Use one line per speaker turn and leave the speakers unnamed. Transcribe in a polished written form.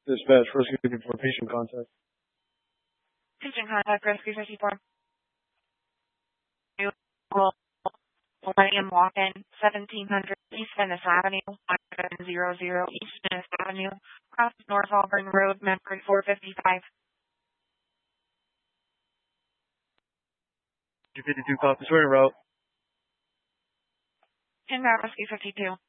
Dispatch, rescue 54, patient contact.
Patient contact, rescue 54. Millennium Walk-In, 1700 East Venice Avenue, 5700 East Venice Avenue, across North Auburn Road, Medford 455.
52 copies, we're en route.
Inbound rescue 52.